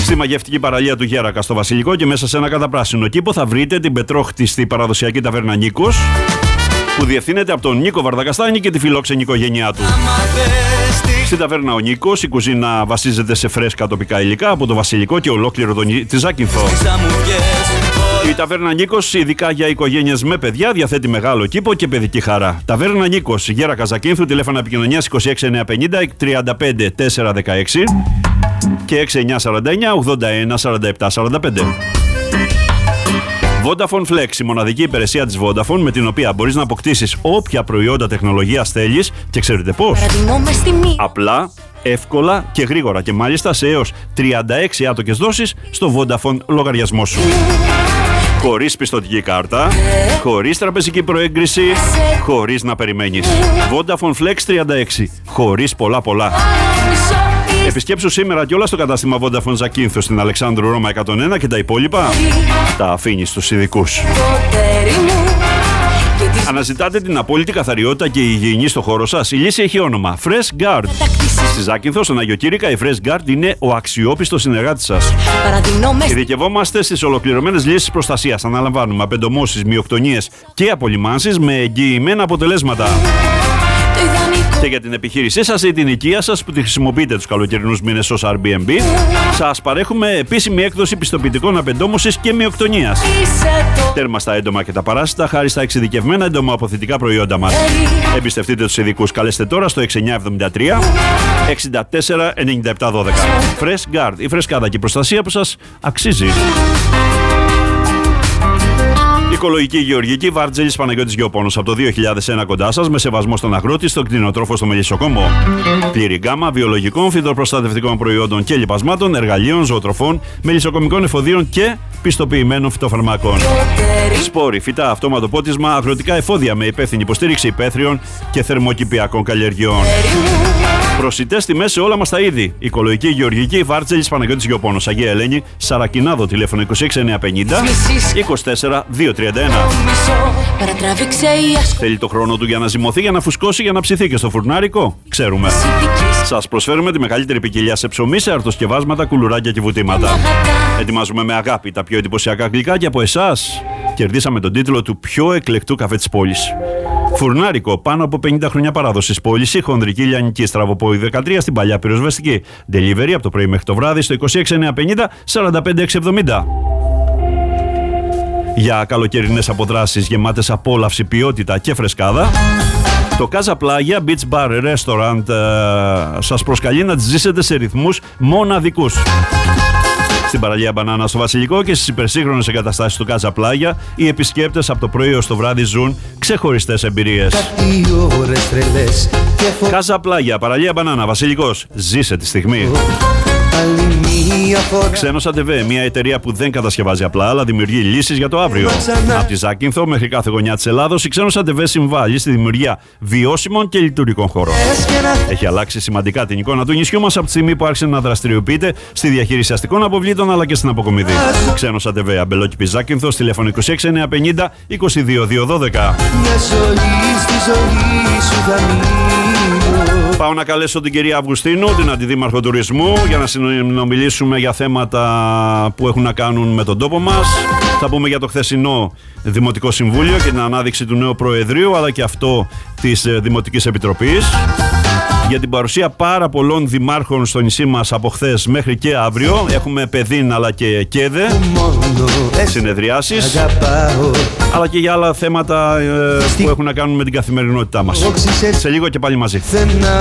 Στη μαγευτική παραλία του Γέρακα στο Βασιλικό και μέσα σε ένα καταπράσινο κήπο θα βρείτε την πετρόχτιστη παραδοσιακή ταβέρνα Νίκος, που διευθύνεται από τον Νίκο Βαρδακαστάνη και τη φιλόξενη οικογένειά του. Στην ταβέρνα ο Νίκος η κουζίνα βασίζεται σε φρέσκα τοπικά υλικά από το Βασιλικό και ολόκληρο τη Ζάκυνθο. Η ταβέρνα Νίκος, ειδικά για οικογένειες με παιδιά, διαθέτει μεγάλο κήπο και παιδική χαρά. Ταβέρνα Νίκος, Γέρακα Ζακύνθου, τηλέφωνα επικοινωνίας 26950 35 416 και 6949 81 47 45. Vodafone Flex, η μοναδική υπηρεσία της Vodafone με την οποία μπορείς να αποκτήσεις όποια προϊόντα τεχνολογίας θέλεις και ξέρετε πώς. Απλά, εύκολα και γρήγορα και μάλιστα σε έως 36 άτοκες δόσεις στο Vodafone λογαριασμό σου. Χωρίς πιστωτική κάρτα, χωρίς τραπεζική προέγκριση, χωρίς να περιμένεις. Vodafone Flex 36, χωρίς πολλά. Επισκέψου σήμερα κιόλας στο κατάστημα Vodafone Ζακύνθου στην Αλεξάνδρου Ρώμα 101 και τα υπόλοιπα τα αφήνεις στους ειδικούς. Αναζητάτε την απόλυτη καθαριότητα και υγιεινή στο χώρο σας? Η λύση έχει όνομα Fresh Guard. Στη Ζάκυνθο, στον Αγιοκήρυκα, η Fresh Guard είναι ο αξιόπιστος συνεργάτης σας. Ειδικευόμαστε στις ολοκληρωμένες λύσεις προστασίας. Αναλαμβάνουμε απεντομώσεις, μειοκτονίες και απολυμάνσεις με εγγυημένα αποτελέσματα. Και για την επιχείρησή σας ή την οικία σας που τη χρησιμοποιείτε τους καλοκαιρινούς μήνες ως Airbnb, σας παρέχουμε επίσημη έκδοση πιστοποιητικών απεντόμωσης και μειοκτονίας. Τέρμα στα έντομα και τα παράσιτα χάρη στα εξειδικευμένα εντομοαποθητικά προϊόντα μας. Εμπιστευτείτε τους ειδικούς. Καλέστε τώρα στο 6973 64 97 12. Fresh Guard, η φρεσκάδα και η προστασία που σας αξίζει. Οικολογική γεωργική Βάρτζελης Παναγιώτης Γεωπόνος από το 2001 κοντά σας, με σεβασμό στον αγρότη, στον κτηνοτρόφο, στο μελισσοκόμο. Πλήρη γκάμα βιολογικών, φυτοπροστατευτικών προϊόντων και λιπασμάτων, εργαλείων, ζωοτροφών, μελισσοκομικών εφοδίων και πιστοποιημένων φυτοφαρμάκων. Σπόροι, φυτά, αυτόματο πότισμα, αγροτικά εφόδια με υπεύθυνη υποστήριξη υπαίθριων και θερμοκηπιακών καλλιεργειών. Προσιτές τιμές σε όλα μας τα είδη. Οικολογική γεωργική Βάρτζελης Παναγιώτης Γεωπόνος, Αγία Ελένη, Σαρακινάδο, τηλέφωνο 26950 24 231. Θέλει το χρόνο του για να ζυμωθεί, για να φουσκώσει, για να ψηθεί και στο φουρνάρικο? Ξέρουμε. Σας προσφέρουμε τη μεγαλύτερη ποικιλία σε ψωμί, σε αρτοσκευάσματα, κουλουράκια και βουτήματα. Ετοιμάζουμε με αγάπη τα πιο εντυπωσιακά γλυκά και από εσάς κερδίσαμε τον τίτλο του πιο εκλεκτού καφέ της πόλης. Φουρνάρικο, πάνω από 50 χρόνια παράδοσης. Πώληση χονδρική λιανική, Στραβοπόη 13 στην παλιά πυροσβεστική. Delivery από το πρωί μέχρι το βράδυ στο 26950 45 670. Για καλοκαιρινές αποδράσεις γεμάτες απόλαυση, ποιότητα και φρεσκάδα, το Casa Playa Beach Bar Restaurant σας προσκαλεί να τις ζήσετε σε ρυθμούς μοναδικούς. Στην παραλία Μπανάνα στο Βασιλικό και στις υπερσύγχρονες εγκαταστάσεις του Casa Playa, οι επισκέπτες από το πρωί ως το βράδυ ζουν ξεχωριστές εμπειρίες. Casa Playa, παραλία Μπανάνα, Βασιλικός. Ζήσε τη στιγμή. Ξένος ΑΤΒ, μια εταιρεία που δεν κατασκευάζει απλά, αλλά δημιουργεί λύσεις για το αύριο. Από τη Ζάκυνθο μέχρι κάθε γωνιά της Ελλάδος, η Ξένος ΑΤΒ συμβάλλει στη δημιουργία βιώσιμων και λειτουργικών χώρων. Έχει αλλάξει σημαντικά την εικόνα του νησιού μας από τη στιγμή που άρχισε να δραστηριοποιείται στη διαχείριση αστικών αποβλήτων αλλά και στην αποκομιδή. Ξένος ΑΤΒ, Αμπελόκηπη Ζάκυνθο, τηλέφωνο 26950 22 212. Πάω να καλέσω την κυρία Αυγουστίνου, την Αντιδήμαρχο Τουρισμού, για να συνομιλήσουμε για θέματα που έχουν να κάνουν με τον τόπο μας. Θα πούμε για το χθεσινό Δημοτικό Συμβούλιο και την ανάδειξη του νέου Προεδρείου, αλλά και αυτό της Δημοτικής Επιτροπής. Για την παρουσία πάρα πολλών δημάρχων στο νησί μας από χθες μέχρι και αύριο. Έχουμε παιδίν αλλά και κέδε συνεδριάσεις, αλλά και για άλλα θέματα που έχουν να κάνουν με την καθημερινότητά μας. Σε λίγο και πάλι μαζί.